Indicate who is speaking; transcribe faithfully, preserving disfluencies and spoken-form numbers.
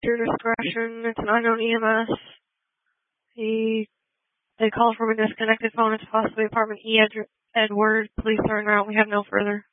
Speaker 1: your discretion. It's an unknown E M S. He, they called from a disconnected phone. It's possibly apartment E. Ed, Edward. Police are en route. We have no further.